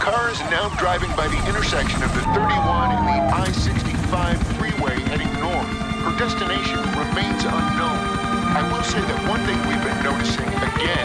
car is now driving by the intersection of the 31 and the I-65 freeway heading north. Her destination remains unknown.